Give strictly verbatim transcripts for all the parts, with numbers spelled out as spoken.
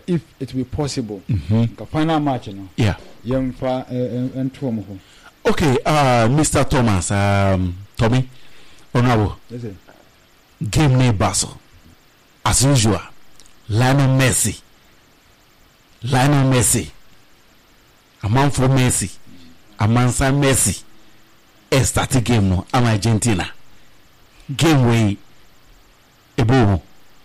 if it will be possible. Mm-hmm. The final match, you know. Yeah. Young fa and two. Okay, uh, Mister Thomas, um, Tommy, Honorable. Yes, sir. Game name Basel. As usual, Lionel Messi. Lionel Messi. A man for Messi. A man for Messi. A starting game no. I'm Argentina. Game way. Ebo.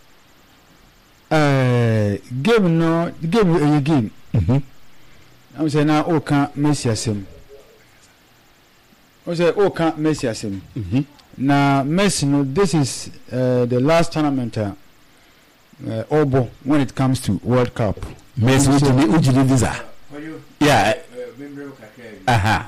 Uh, game no. Game a game. Mm-hmm. I'm saying now. Oh, can't Messi asem. I say, oh, can't Messi asem. Mm-hmm. Now Messi no. This is uh, the last tournament. Uh, Uh, Obo when it comes to World Cup. Messi ujili ujili visa. Yeah. Aha.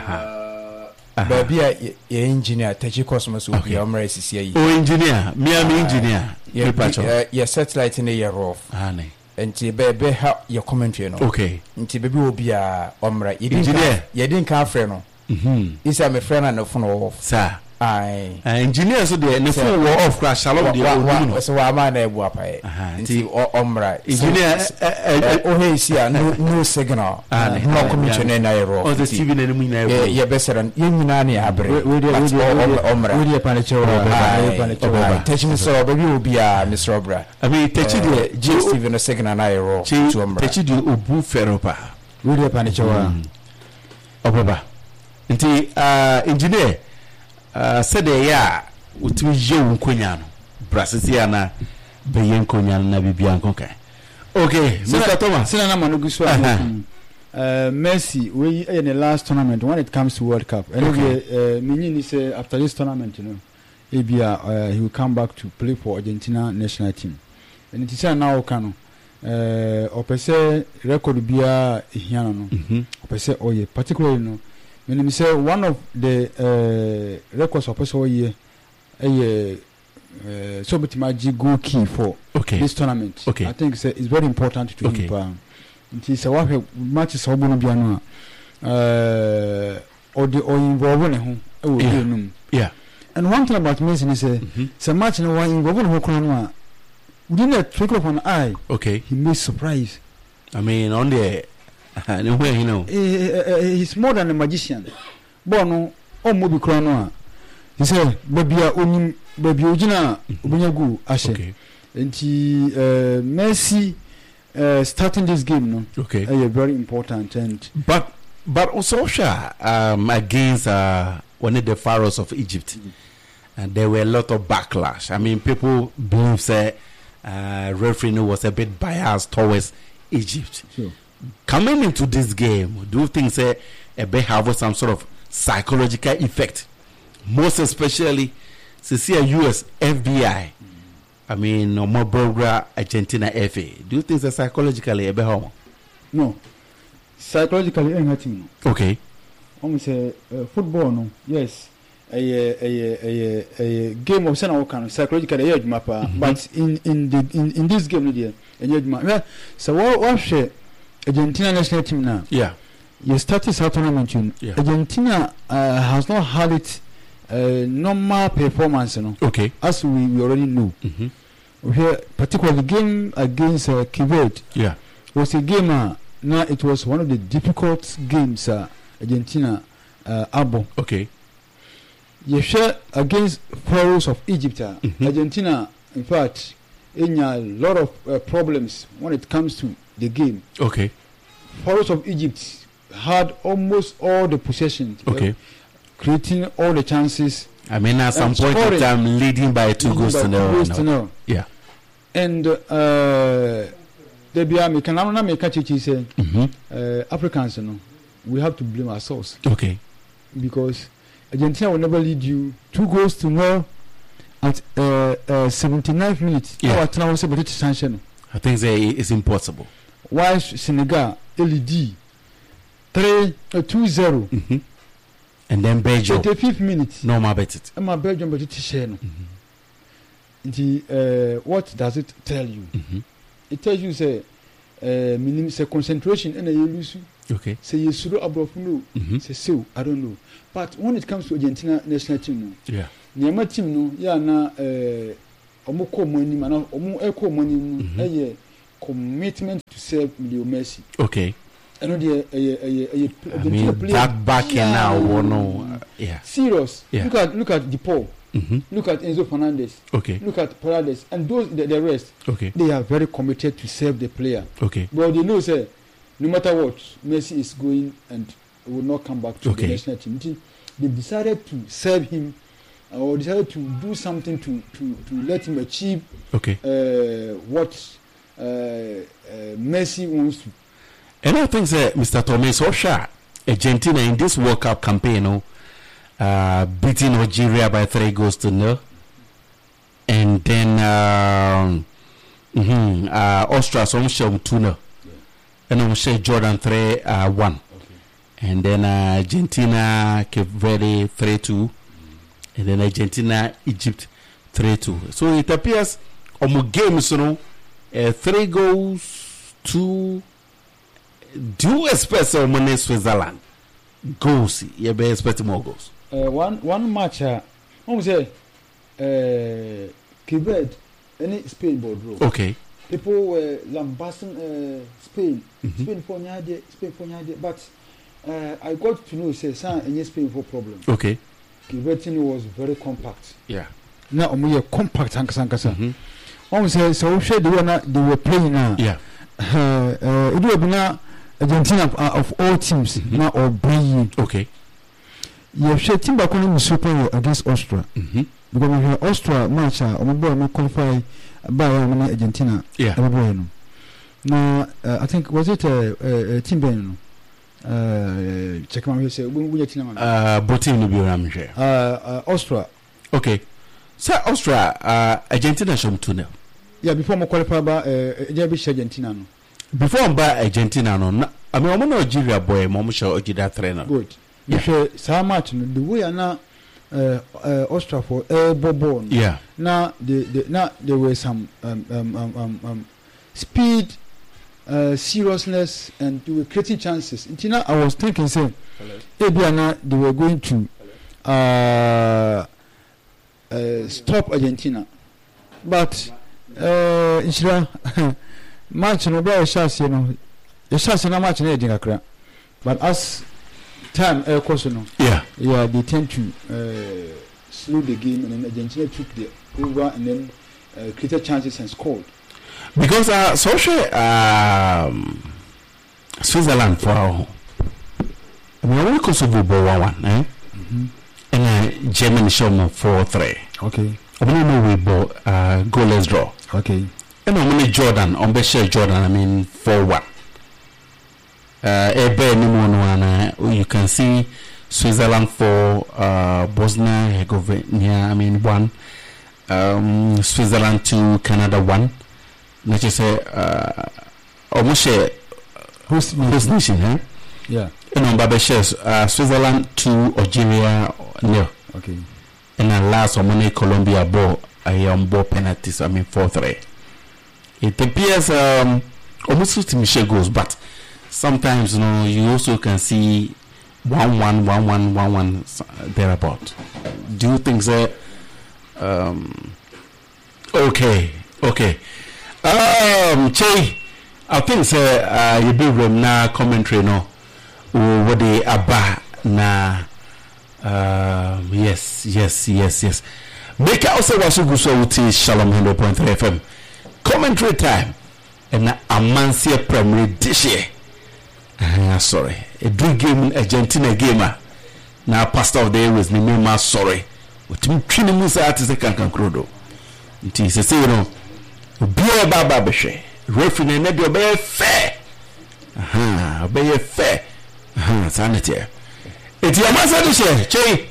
Aha. Baby a engineer Techi Cosmos will be amre sisi yi. Oh engineer, me am engineer. Yeah, uh, your satellite in a year off. Ah ne. Enti baby ha your commentary no. Okay. Enti baby will be a amre. Engineer. You didn't come friend no. Mhm. Isa my friend and the phone off. Sir. Aye. Uh, engineer so the phone were off crash shalom the one. So wa man e bua pa e. Nti omra. Engineer oh hey see no no signal. No commission na ero. Oh the T V na mu na ero. Ye beseran ye nyina na abre. We dey omra. We dey paniche wa. Teach me so baby obi a Mister Obra. I mean teach the J Steve no signal na ero to omra. Teach the obu feropa. We dey paniche wa. Obaba. Nti uh engineer Uh, said the ya utimi je nkonya no brasisi ana be ye nkonya na bibia nkonka. Okay, Mister Thomas. Sina na manu gusu uh Messi we in the last tournament when it comes to World Cup. And okay. uh Minini say after this tournament, you know, Abia uh, he will come back to play for Argentina national team. And it is now kano uh opese record bia hiano no. Mhm. Opese oye particularly no when me say one of the uh, records of person here, a so but my go key for okay. this tournament. Okay. I think it's, it's very important to okay. him. It is a what match is obono biano. Uh, or the or involved home. Yeah. yeah. And one thing about Messi is a mm-hmm. it's a match no one involved home kono. Within a trickle of an eye. Okay. He made surprise. I mean on the anywhere you know. Uh, he's more than a magician. Bono o mobi krono. He said baby a onim baby ojina obunyagu ashe. Okay. Enti uh, Messi uh, starting this game no. Okay. Uh, very important and but but also um against uh one of the pharaohs of Egypt. Mm-hmm. And there were a lot of backlash. I mean people believe say uh referee was a bit biased towards Egypt. Sure. Coming into this game, do you think say a bit have some sort of psychological effect? Most especially, see a U S F B I. Mm. I mean, no more Burger Argentina F A. Do you think that psychologically a bit how? No, psychologically anything. Okay. I'm say uh, football no. Yes, a a a a, a game of Senna kind psychologically a mapper. Mm-hmm. But in in the in, in this game there, a so what what share Argentina national team now. Yeah. You started South tournament. Yeah. Argentina uh, has not had it uh, normal performance, you know. Okay. As we, we already know. Mm-hmm. Here, particularly the game against uh, Kuwait. Yeah. Was a game. Uh, now it was one of the difficult games. Uh, Argentina, uh, Abo. Okay. You share against Pharaohs of Egypt. Uh, mm-hmm. Argentina, in fact, in a lot of uh, problems when it comes to the game. Okay. Pharaohs of Egypt had almost all the possessions. Okay. Uh, creating all the chances. I mean, at some point in time, leading by two goals to nil. No. Yeah. And uh, the Biami can not make a chichi say Africans, you know, we have to blame ourselves. Okay. Because Argentina will never lead you two goals to nil at uh, uh, seventy-ninth minute. Yeah. I think it's impossible. Why Senegal L E D three uh, two zero. Mm-hmm. And then Belgium. eighty-fifth minute. No more bet it. And my Belgium but it is share no. Uh, what does it tell you? Mm-hmm. It tells you say uh minimum say concentration and you lose. Okay. Say you should above no. Mm-hmm. Say so I don't know. But when it comes to Argentina national team no. Yeah. Nyama team no ya na uh omo ko money man omo e ko money no eh commitment to serve Leo Messi. Okay. I know the uh, uh, uh, uh, I mean, that back yeah. now, oh, no, uh, yeah. Serious. Yeah. Look at look at DePaul. Mm-hmm. Look at Enzo Fernandez. Okay. Look at Paredes and those the, the rest. Okay. They are very committed to serve the player. Okay. But they know, say, no matter what, Messi is going and will not come back to okay. the national team. They decided to serve him, uh, or decided to do something to to, to let him achieve okay. uh, what uh, uh, Messi wants to. And I think that Mister Thomas Osha, Argentina in this World Cup campaign, you know, uh, beating Algeria by three goals to nil, and then um, mm-hmm, uh, Austria so show two nil, and I'm sure Jordan three uh, one, okay. And then uh, Argentina Cape Verde three two, and then Argentina Egypt three two. So it appears on games, you know, uh, three goals, two. Do you expect someone in Switzerland goals? You be expect more goals. Uh, one one match. Uh, I would say, uh, Quebec, any Spain board role. Okay. People were lambasting uh, Spain, mm-hmm. Spain for Nyade, Spain for Nyade. But uh, I got to know say, son, any Spain for problem. Okay. Quebec was very compact. Yeah. Now we are compact, Hankasa Hankasa. I would say, so we they were not, they were playing now. Yeah. Uh, uh, it will be now. Argentina uh, of all teams mm-hmm. now or bring okay. You have team back on super against Austria mm-hmm. because we have Austria match uh, on board not qualify by uh, Argentina. Yeah. Now uh, I think was it a uh, uh, team Ben? Uh, check my say we we team. Uh, Botin will be around here. Uh, uh, Austria. Okay. So Austria, uh, Argentina show two nil. Yeah, before we qualify by uh, Argentina. No. Before I'm by Argentina, no, I mean, I'm not Nigeria boy, Mom show Ojida trainer. Good. Yeah. So much the way are now uh, uh, Austria for uh, Bobon. Yeah. Now the, the now there were some um, um, um, um, um, speed, uh, seriousness, and they were creating chances. Until now, I was thinking, say, maybe now they were going to uh, uh, stop Argentina, but uh, Israel. Match no be chance you know the chance na match na edin kakra but as time uh, course no yeah yeah they tend to uh, slow the game and then Argentina took the over and then uh, created chances and scored because uh social um Switzerland for our we only Kosovo ball one one eh mm-hmm. And uh, Germany show me four three okay I don't know we ball uh goalless draw okay. And I'm only Jordan, on Beshare Jordan, I mean, four one. Uh, a bare one, you can see Switzerland for uh, Bosnia Herzegovina, I mean, one. Um, Switzerland two, Canada one. Let's just say, uh, almost a host nation, eh? Yeah. And on Babeshares, uh, Switzerland two, Algeria nil. Okay. And then last, on money Colombia ball, I am ball penalties, I mean, four three. It appears um, almost to Michelle goes, but sometimes you know you also can see one one one one one one thereabout. Do you think that? Um, okay, okay. Um, Che, I think say uh, you be room na commentary no. What the abba na? Um, yes, yes, yes, yes. Make also was go so with Shalom one hundred point three F M. Commentary time and a man's primary dish here. Uh, sorry, a big game in Argentina gamer. Now, pastor of the air with me, me, sorry. What you training me at is a cancan crudo. It is a say, you know, be a baba beshe. Referee and your bear fair. Aha, be fair. Aha, sanity. It's your master, Che.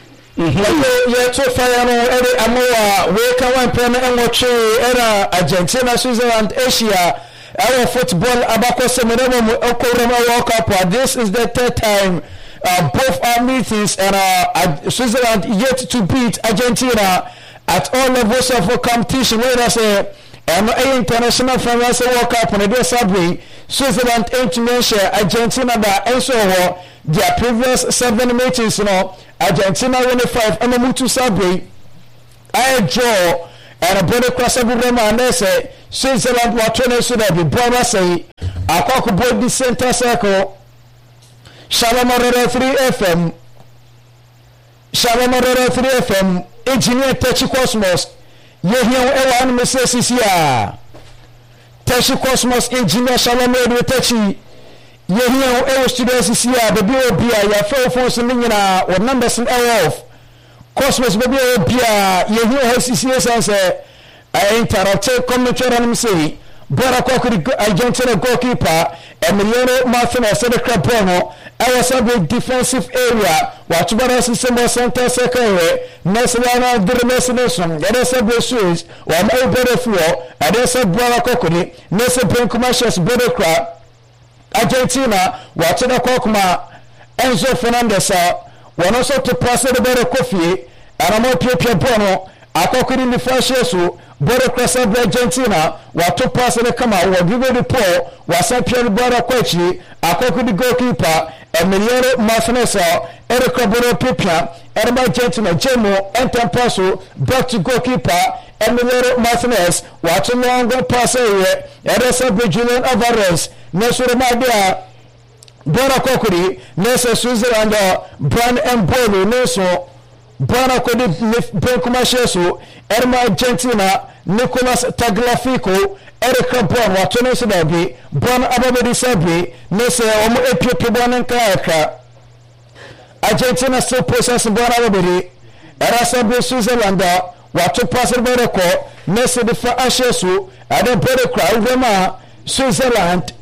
Yeah, so far, every Amoa, we can one premier and watch era Argentina, Switzerland, Asia, our football, Abaco Seminole, Okoroma World Cup. This is the third time uh, both our meetings and uh, Switzerland yet to beat Argentina at all levels of competition. Where I say, and international finals World Cup on the subway, Switzerland ain't to mention Argentina, but also their previous seven meetings, you know. Argentina won five and the Mutu Sabri. I draw ɛna bɔne krasa bi ma na sɛ Switzerland wato ne so da bi bɔma sɛ akɔkɔ bɔ di center circle Shalom three F M Shalom three F M engineer Techi Cosmos yehia ewa an mesesisi a Techi Cosmos engineer Shalom Radio Techi yehia ewa studio sisi a baby obi a ya phone phone so nyina o numbers off Cosmos baby obi a yehia sisi sense I interrupt commentary on me say Bora Kokuri Argentina goalkeeper Emiliano Martinez said the crab bono I was a big defensive area watch Bora Sisimo Center Secretary Nesselana Dirmesination that is a big Swiss or no better floor and there's a Bora Kokuri Nessa Brinkumashes better crab Argentina watching a Kokma Enzo Fernandez one also to pass the better coffee and I'm up here bono I Kokuri in the first year so Bora Crasa Argentina wato pass ne kama wa give the Paul wasa Pierre Bora Kwachi akoko the goalkeeper Emiliano Martinez Eric Bora Pipia and Argentina Jemo enter pass back to goalkeeper Emiliano Martinez wato long pass here Eresa Julian Alvarez Nesoro Madia Bora Kokuri Nesa Switzerland Brand and Bolo Neso Bora Kodi Benkuma Shesu Erma Argentina Nicolas Tagliafico Eric Bon watone so da bi Bon ababedi sabi ne se omo epiepe bon nka Argentina still process Bon ababedi era sabi Switzerland wato pass be record ne se de fa ashesu ade bere kra wema Switzerland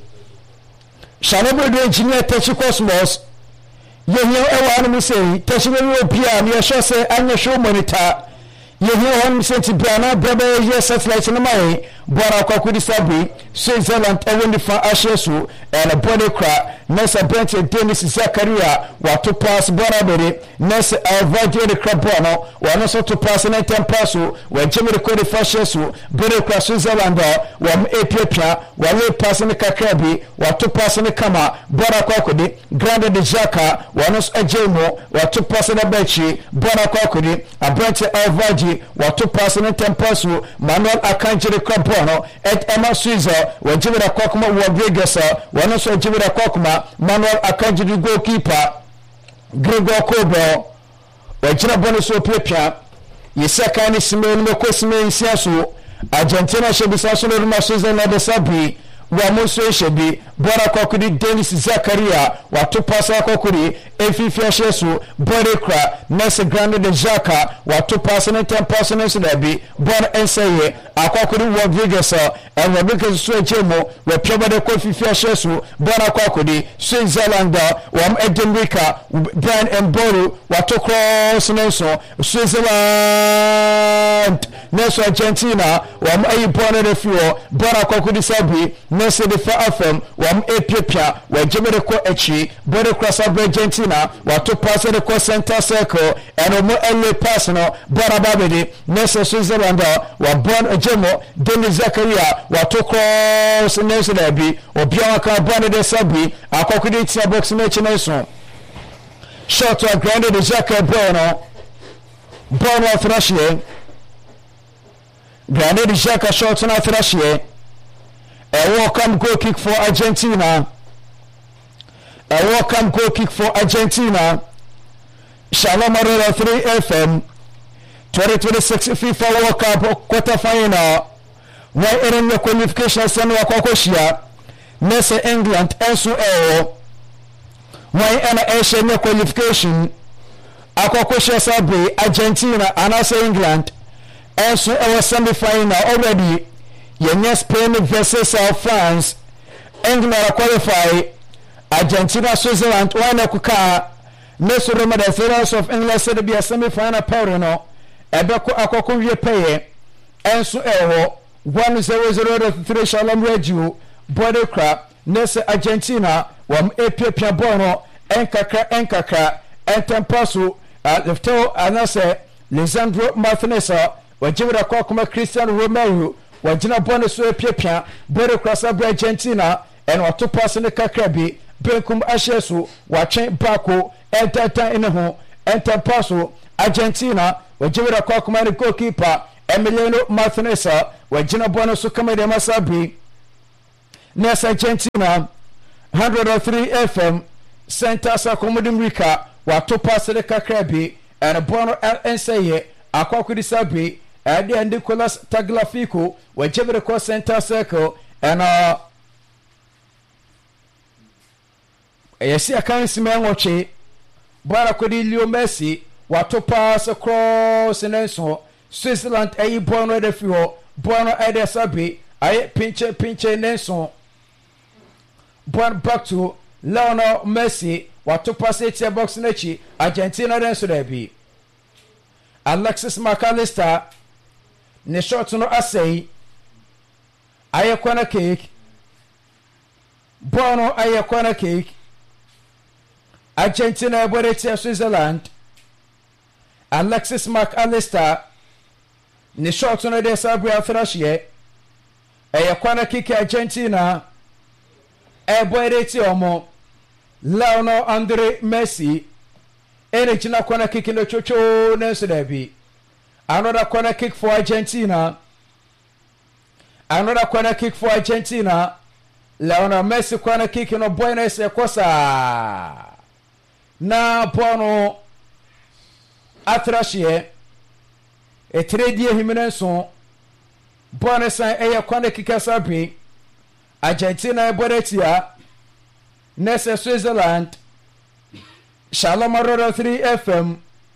Shanobo de engineer Techi Cosmos yehia ewa anu sei Techi we obia ne sho se anya show monitor yehia hon senti brana braba ye satellite no mai bora kwakudi sabi Switzerland ewen fa ashesu and a body cra nessa bench Dennis Zakaria wato pass bora bere nessa avoid the crabono one so to pass in ten pass we jimmy record fa ashesu bere cra Switzerland wa epia wa le pass in kakrabi wato pass in kama bora kwakudi grande de jaka one so ejemo wato pass in benchi bora kwakudi a bench avoid wato pass in ten pass Manuel Akanji Crabono et Emma Suiza wa jimira kokuma wa Vegas wa so jimira kokuma Manuel Akanji goalkeeper Gregor Kobo wa jira bonus so pepia yesaka ni simen me kosimen siaso Argentina shebisa so no ma Suiza na de sabi wa muso shebi bora kokudi Dennis Zakaria wa to pasa kokudi efifia shesu body cra nese grande de jaka wa to pasa ne ten pasa so dabi bora enseye akokudi wa Vegas and wa Vegas so ejemo wa pioba de kofifia shesu bora kokudi Switzerland wa Edinburgh Brian Mboro wa to cross neso Switzerland neso Argentina wa ayi bora de fuo bora kokudi sabi nese de fa afem wa epia wa jemere ko echi body cross Argentina wa to pass the ko center circle and mo ele pass no bora babedi nese Switzerland wa bon ejemo Denis Zakaria wa to cross nese dabi obia ka bon de sabi akokudi tia box match na so shot to grande de Zakaria bono bon wa frashie grande de Zakaria shot na frashie a welcome goal kick for Argentina. A welcome goal kick for Argentina. Shalom Arena three F M twenty twenty-six FIFA World Cup quarter final. Why in the qualification send wa kokoshia. Nese England ensu ewo. Why in the Asian qualification akokoshia sabe Argentina and also England ensu ewo semi final already. Yenye Spain versus France. England qualify. Argentina, Switzerland, one kuka. Nesu Roma, the Federals of England said to be a semi-final pair, no. Ebeko akoko wie peye. Enso ewo. one zero zero three Shalom Radio. Body crap. Nesu Argentina. Wam epia bono. Enkaka, enkaka. Entempasu. Lefteo anase. Lisandro Martinez. Wajibira kwa kuma Cristiano Romero. Wajina bone so epia bere cross Argentina and wato pass ne kakrabi benkum ashesu wachen bako entata ine ho enter pass Argentina wajibira kwa kuma ne goalkeeper Emiliano Martinez wajina bwana so kama de masabi Nesa Argentina one oh three F M Center Sakomodim Rika watopa sele kakrabi and bono enseye akwakudi sabi ade and Nicolas Tagliafico wajibere ko center circle and uh yesi akansi menwoche bara kodi Leo Messi watopa se cross nenso Switzerland ayi bono de fio bono ade sabi ayi pinche pinche nenso bon back to Lionel Messi watopa se tie box nechi Argentina nenso de bi Alexis McAllister ne shot no asay ayi kwana cake bono ayi kwana cake Argentina ebore Switzerland Alexis McAllister ne shot no de sabria frashie e kwana kick Argentina ebore ti omo Lionel Andre Messi ene china kwana kick no chocho nenso da bi another corner kick for Argentina another corner kick for Argentina Lionel Messi corner kick no Buenos Aires na bono atrashie e trade himenso Buenos Aires e corner kick asabi Argentina e boretia nese Switzerland Shalom Road three F M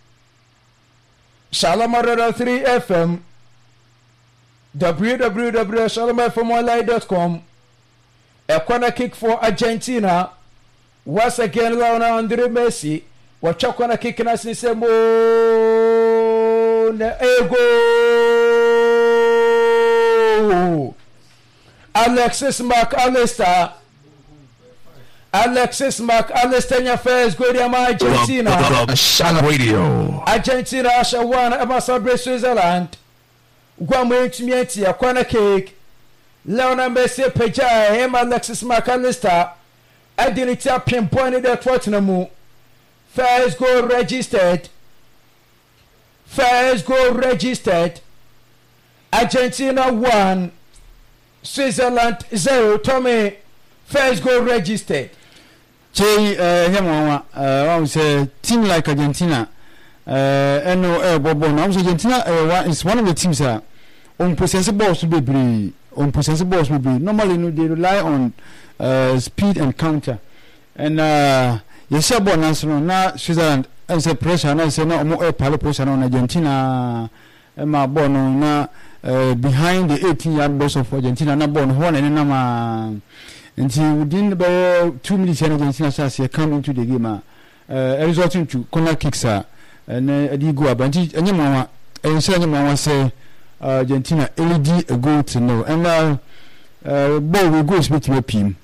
Shalom Road three F M w w w dot shalom f m online dot com a corner kick for Argentina. Once again, Lionel Andre Messi. Watch a corner kick in a system. Ego Alexis McAllister. Alexis McAllister in your first goal in Argentina. Shalom Radio. Argentina Asha one Emma Switzerland. Guamu to a corner kick. Lionel Messi Peja him Alexis McAllister. I didn't tap pinpointed at Tottenham. First goal registered. First goal registered. Argentina one. Switzerland zero. Tommy. First goal registered. Jay, uh, him uh, I would say team like Argentina. Uh, and uh, Bobo. Now Argentina uh, is one of the teams that uh, on possessive balls to be brave. On possessive balls will be normally no, they rely on uh, speed and counter. And uh, yes, sir, but national now Switzerland as a pressure. And I say no more palo pressure on Argentina. Emma Bono na behind the eighteen-yard box of Argentina. Na Bono one and nama. And within about two minutes, Argentina starts here come into the game. Uh, resulting to corner kicks. Uh, and uh, they go up. And any mama, and say any mama say Argentina L E D a goal to know. And uh, uh, ball will go speak to me P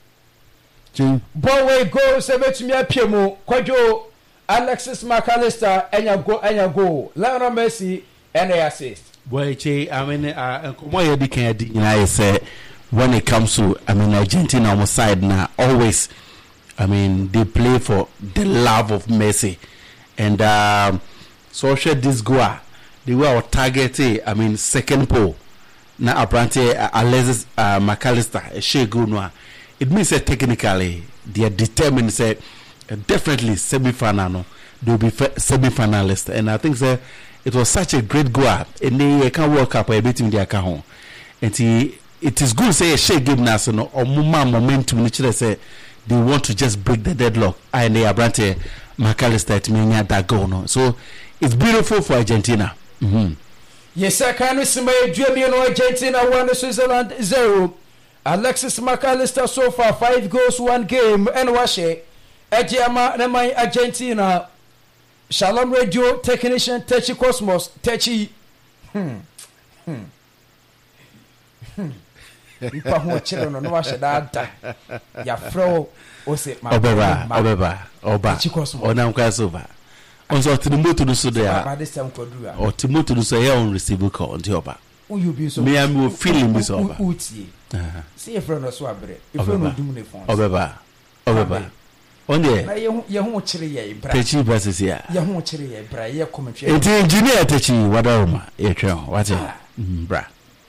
M. Ball will go speak to me P M. Kwajo Alexis McAllister and your go and your goal. Lionel Messi and the assist. Boy, Che, I mean, uh, why you can't deny say. When it comes to, I mean, Argentina on the side now, always, I mean, they play for the love of Messi. And um, so, share this goal. They were targeted, I mean, second pole. Now, apparently, Alexis uh, McAllister, a share good. It means that technically, they are determined, say, uh, definitely semi final. They will be semi finalist. And I think that it was such a great goal. And they can't work up a bit in their account. And he, it is good say a share game now so no or momentum which they say they want to just break the deadlock and they are brante McAllister to me that goal no so it's beautiful for Argentina. Mhm. Yes, I can see my dream you know Argentina one Switzerland zero. Alexis McAllister so far five goals one game and washe Ejama na my Argentina. Shalom Radio technician Techi Cosmos Techi. Hmm. Hmm. Hmm. Ipa ho chile no no washe da ya fro o se ma obeba obeba oba ona nkwa so ba onso timoto do so there ba this time kodura o timoto do so here on receive call nti oba you be so me am o feeling be so oba utie see e fro no so abre e fro no dum ne phone obeba obeba on there na ye ye ho kire ye bra techi versus ya ye ho kire ye bra ye commentary enti engineer techi wadaroma e twa what bra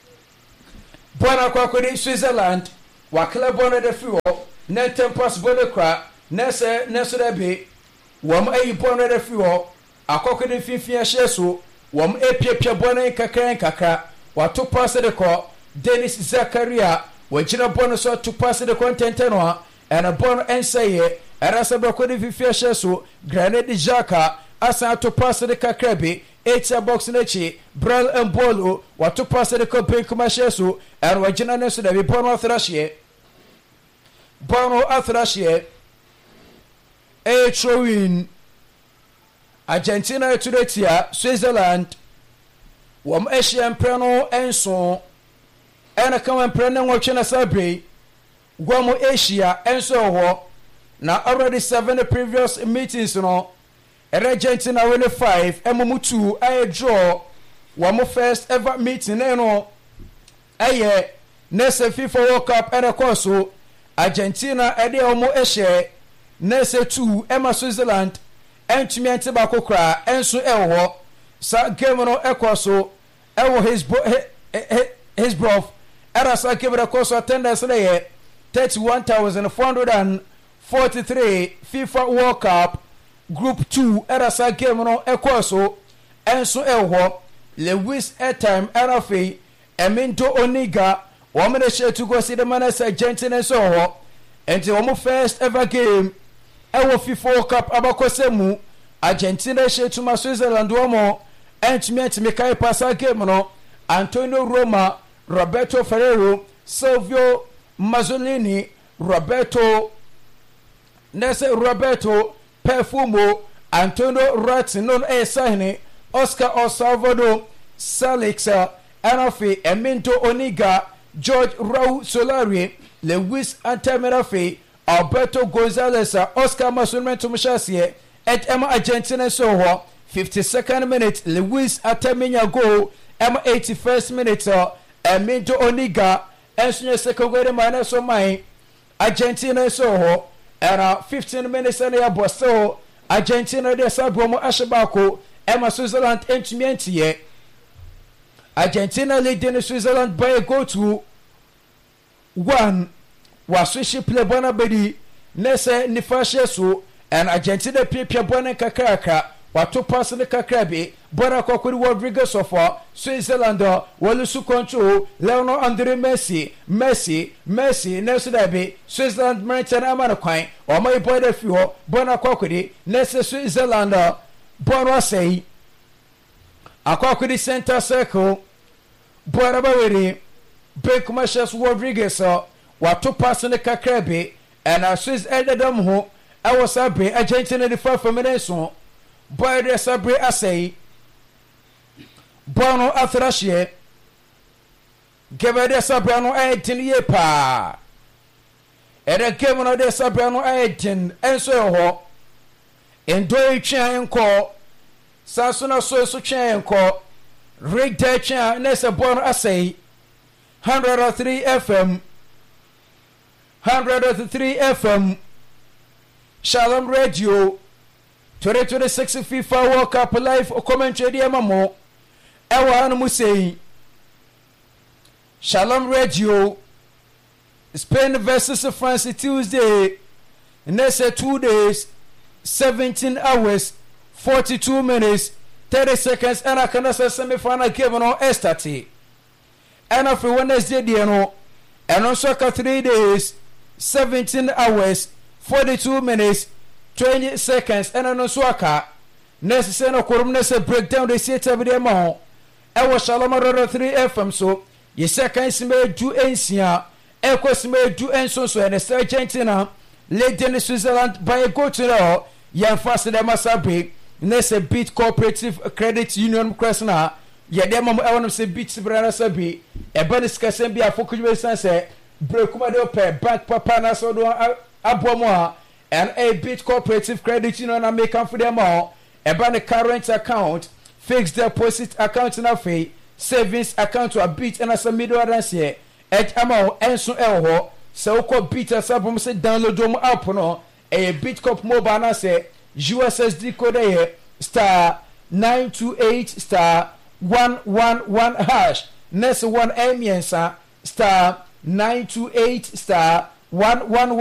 bona kwa kwa Switzerland wa club bona de fi wo na tempos bona kra na se na so da be wom ayi bona de fi wo akoko de finfin ahye so wom epiepie bona kakran kakra wato pass de ko Dennis Zakaria wajina bona so to pass de content no a and a bon ensaye arasa bako de finfin ahye so Granade Jaka asa to pass de kakrabi eight box nechi Brel Mbolo wato pass de ko Benkuma ahye so and wajina ne so da be bona thrashie Bono Athrashie a throwing Argentina to the tia Switzerland wam Asian prano enso and a common prano watching a sabre Guamo Asia and so ho now already seven the previous meetings no Argentina win five Emu two I draw wamo first ever meeting no aye next FIFA World Cup and a course Argentina ede omo ehye nese two Emma Switzerland entumi ante ba kokra enso ewo sa game no ekoso ewo his his brof era sa game no ekoso attendance na ye thirty-one thousand four hundred forty-three FIFA World Cup Group two era sa game no ekoso enso ewo Lewis airtime era fe Emindo Oniga woman share to go see the man as Argentina so ho and the first ever game ewo FIFA World Cup abakosemu Argentina share to ma Switzerland womo and me to make a pass game no Antonio Roma Roberto Ferrero Silvio Mazzolini Roberto Nese Roberto Perfumo Antonio Ratti non e Sahne Oscar Salvador Salixa Anafi Emindo Oniga George Raul Solari, Lewis Antamerafe, Alberto Gonzalez, Oscar Masunmento Mushasie, at Emma Argentina Soho, fifty-second minute, Lewis Atamina goal, Emma eighty-first minute, Emindo Oniga, and second grade minus of mine, Argentina Soho, and uh, fifteen minutes and a Bosso, Argentina de Sabromo Ashabako, Emma Switzerland Entimientie. Argentina leading Switzerland by a goal to one was switch play bona bedi nese nifashe so and Argentina pia bona kakraka wato pass ne kakrabi bona kokuri Rodriguez of Switzerland walusu control Lionel Andre Messi Messi Messi nese dabi Switzerland Martin amana kwan o mai boy da fiho bona kokuri nese Switzerland bona say Akwakwidi center circle Boarabaweri Benkuma Rodriguez wato pass ne kakrabe and a Swiss edadam ho awo sabre Argentina de fa famenso boy de sabre asay Bono Athrashie Gebede sabre no eighteen ye pa Ere game no de sabre no eighteen enso ho endo etwa enko Sasuna so so chen ko Rick Decha nese bon asay one oh three F M one oh three F M Shalom Radio twenty twenty-six FIFA World Cup live commentary amamo ewa anu musei Shalom Radio Spain versus France Tuesday nese two days seventeen hours forty-two minutes thirty seconds and I can say semi-final game on Estati and after Wednesday day no and also three days seventeen hours forty-two minutes twenty seconds and also aka necessary no korum necessary breakdown the set of the amount e was Shalom Radio three F M so ye second sme du ensia e kwesme du enso so and Argentina leading Switzerland by a goal to no yan fast the masabe nese beat cooperative credit union kwesna ye dem am e won se beat brana sabi e ban skasem bi afokujwe sanse brekuma de pe bank papa na so do abomo a and a beat cooperative credit union and make am for them all e ban current account fixed deposit account na fee savings account to a beat and as a middle dance here et amount enso elho se uko beat asabum se download them app no ɛyɛ bitcop mobile na sɛ U S S D code ɛyɛ star nine two eight star one one one hash next one ɛyɛ mmiɛnsa star nine two eight star one one